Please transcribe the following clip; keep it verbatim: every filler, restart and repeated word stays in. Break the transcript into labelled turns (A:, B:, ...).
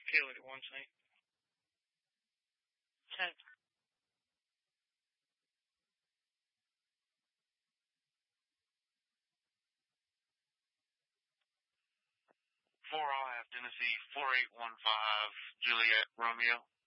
A: kill it at one scene.
B: Okay.
C: Four, I'll have Tennessee four eight one five, Juliet Romeo.